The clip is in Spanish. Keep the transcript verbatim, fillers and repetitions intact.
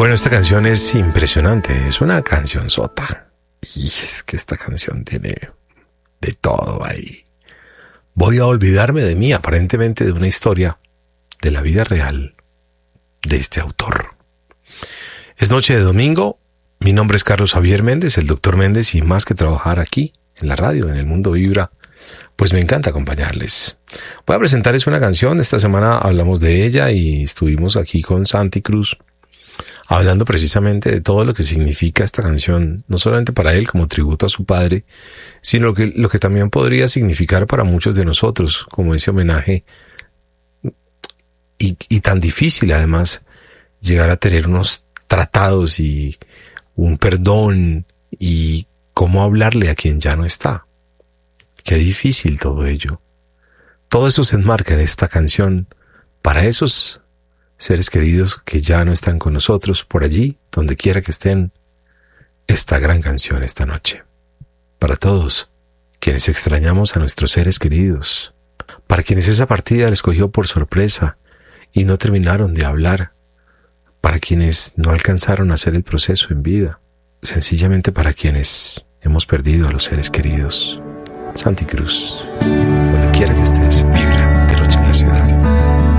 Bueno, esta canción es impresionante, es una canción sota. Y es que esta canción tiene de todo ahí. Voy a olvidarme de mí, aparentemente de una historia de la vida real de este autor. Es noche de domingo, mi nombre es Carlos Javier Méndez, el doctor Méndez, y más que trabajar aquí, en la radio, en el Mundo Vibra, pues me encanta acompañarles. Voy a presentarles una canción, esta semana hablamos de ella y estuvimos aquí con Santi Cruz, hablando precisamente de todo lo que significa esta canción, no solamente para él como tributo a su padre, sino lo que, lo que también podría significar para muchos de nosotros, como ese homenaje, y, y tan difícil además llegar a tener unos tratados y un perdón y cómo hablarle a quien ya no está. Qué difícil todo ello. Todo eso se enmarca en esta canción para esos seres queridos que ya no están con nosotros, por allí, donde quiera que estén, esta gran canción esta noche. Para todos quienes extrañamos a nuestros seres queridos, para quienes esa partida les cogió por sorpresa y no terminaron de hablar, para quienes no alcanzaron a hacer el proceso en vida, sencillamente para quienes hemos perdido a los seres queridos. Santi Cruz, donde quiera que estés, vibra de noche en la ciudad.